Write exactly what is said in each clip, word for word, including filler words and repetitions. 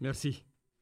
Merci.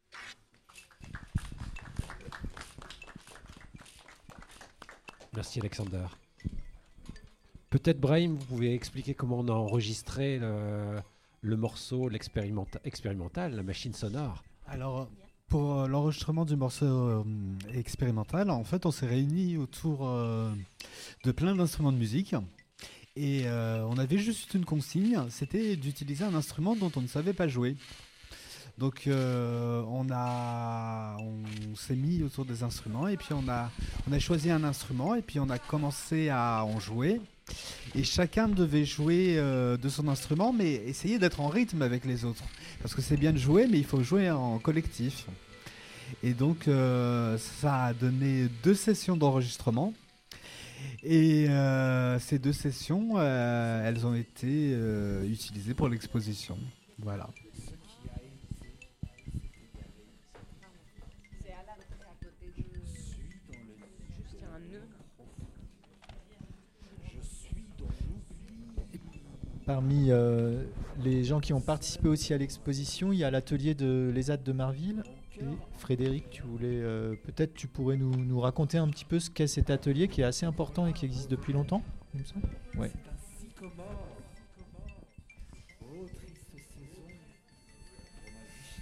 Merci Alexander. Peut-être Brahim, vous pouvez expliquer comment on a enregistré le, le morceau, l'expérimenta- expérimental, la machine sonore. Alors, pour l'enregistrement du morceau euh, expérimental, en fait, on s'est réunis autour euh, de plein d'instruments de musique. Et euh, on avait juste une consigne, c'était d'utiliser un instrument dont on ne savait pas jouer. Donc euh, on, a, on s'est mis autour des instruments et puis on a, on a choisi un instrument et puis on a commencé à en jouer. Et chacun devait jouer euh, de son instrument, mais essayer d'être en rythme avec les autres. Parce que c'est bien de jouer, mais il faut jouer en collectif. Et donc euh, ça a donné deux sessions d'enregistrement. Et euh, ces deux sessions, euh, elles ont été euh, utilisées pour l'exposition. Voilà. Parmi euh, les gens qui ont participé aussi à l'exposition, il y a l'atelier de l'E S A D de Marville. Et Frédéric, tu voulais euh, peut-être tu pourrais nous, nous raconter un petit peu ce qu'est cet atelier qui est assez important et qui existe depuis longtemps, il me semble. Ouais.